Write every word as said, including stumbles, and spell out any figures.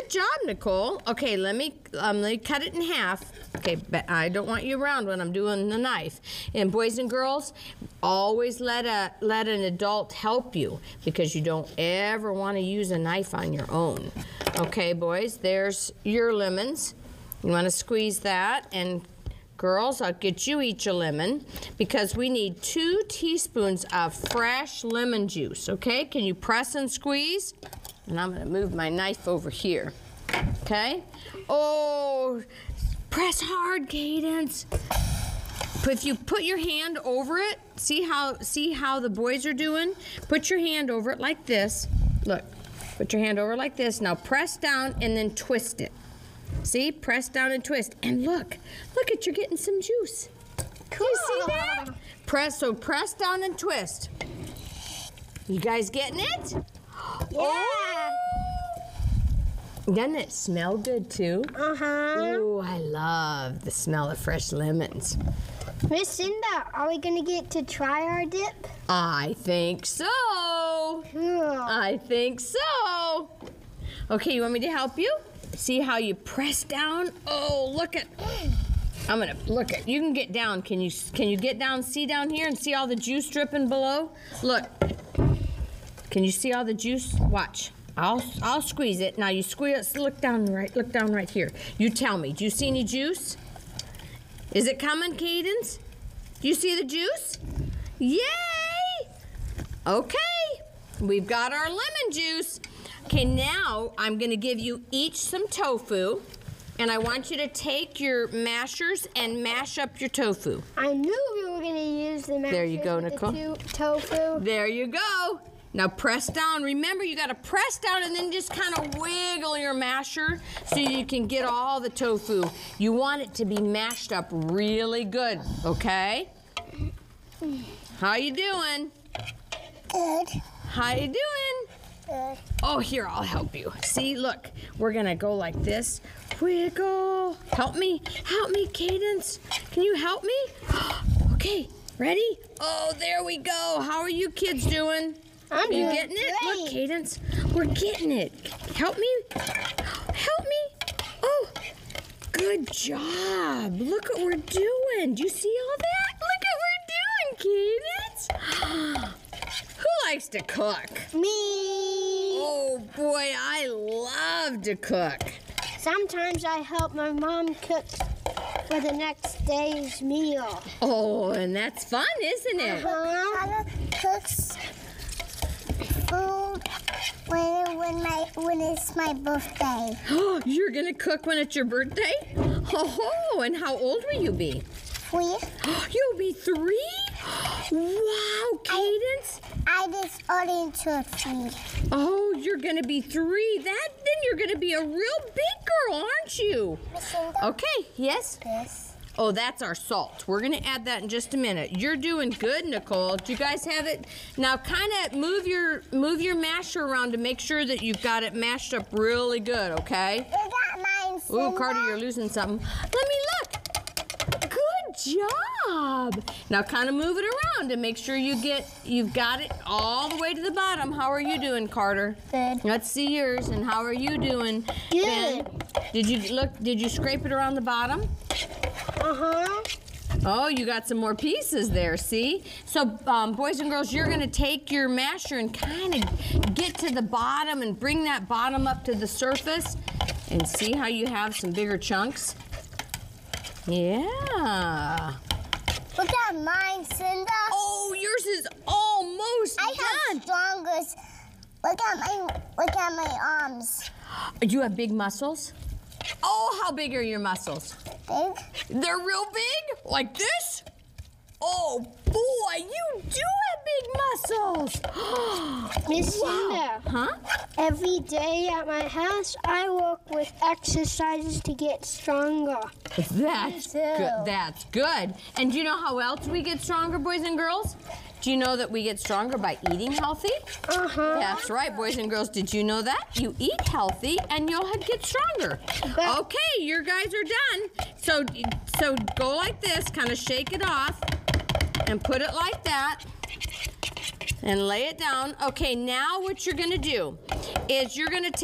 Good job, Nicole. Okay, let me um, let me cut it in half. Okay, but I don't want you around when I'm doing the knife. And boys and girls, always let a let an adult help you because you don't ever want to use a knife on your own. Okay, boys, there's your lemons. You want to squeeze that, and girls, I'll get you each a lemon because we need two teaspoons of fresh lemon juice. Okay, can you press and squeeze? And I'm going to move my knife over here. Okay? Oh, press hard, Cadence. If you put your hand over it, see how see how the boys are doing? Put your hand over it like this. Look, put your hand over it like this. Now press down and then twist it. See? Press down and twist. And look, look at you're getting some juice. Cool. You see that? Press, so press down and twist. You guys getting it? Yeah. Oh. Doesn't it smell good too? Uh-huh. Ooh, I love the smell of fresh lemons. Miss Cinda, are we going to get to try our dip? I think so. Cool. I think so. Okay, you want me to help you? See how you press down? Oh, look at, I'm gonna, look at, you can get down. Can you, can you get down, see down here and see all the juice dripping below? Look, can you see all the juice? Watch, I'll, I'll squeeze it. Now you squeeze, look down right, look down right here. You tell me, do you see any juice? Is it coming, Cadence? Do you see the juice? Yay! Okay, we've got our lemon juice. Okay, now I'm gonna give you each some tofu, and I want you to take your mashers and mash up your tofu. I knew we were going to use the mashers There you go, with Nicole. the to tofu. There you go. Now press down. Remember, you gotta press down and then just kind of wiggle your masher so you can get all the tofu. You want it to be mashed up really good, okay? How you doing? Good. How you doing? Good. Oh, here, I'll help you. See, look, we're gonna go like this. Wiggle. Help me. Help me, Cadence. Can you help me? Okay, ready? Oh, there we go. How are you kids doing? I'm Are you doing getting it? great. Look, Cadence, we're getting it. Help me. Help me. Oh, good job. Look what we're doing. Do you see all that? Look what we're doing, Cadence. Who likes to cook? Me. Oh boy, I love to cook. Sometimes I help my mom cook for the next day's meal. Oh, and that's fun, isn't it? Uh-huh. Mama cooks food when when my when it's my birthday. You're gonna cook when it's your birthday? Oh, and how old will you be? We You'll be three? Wow, Cadence. I just ordered turkey. Oh, you're gonna be three. That then you're gonna be a real big girl, aren't you? Okay, yes. This. Oh, that's our salt. We're gonna add that in just a minute. You're doing good, Nicole. Do you guys have it? Now kind of move your move your masher around to make sure that you've got it mashed up really good, okay? You got mine. Ooh, Simba. Carter, you're losing something. Let me look. Good job. Now kind of move it around to make sure you get you've got it all the way to the bottom. How are you doing, Carter? Good. Let's see yours. And how are you doing? Good. Ben? Did you look? Did you scrape it around the bottom? Uh-huh. Oh, you got some more pieces there, see? So, um, boys and girls, you're gonna take your masher and kind of get to the bottom and bring that bottom up to the surface and see how you have some bigger chunks? Yeah. Look at mine, Cinda. Oh, yours is almost I done. have strongest. Look at my look at my arms. You have big muscles? Oh, how big are your muscles? Big. They're real big? Like this? Oh, boy, you do have big muscles. Miss Wow. Cinda, Huh? every day at my house, I work with exercises to get stronger. That's too. good. That's good. And do you know how else we get stronger, boys and girls? Do you know that we get stronger by eating healthy? Uh-huh. That's right, boys and girls. Did you know that? You eat healthy and you'll get stronger. But- Okay, your guys are done. So, so go like this, kind of shake it off and put it like that and lay it down. Okay, now what you're gonna do is you're gonna take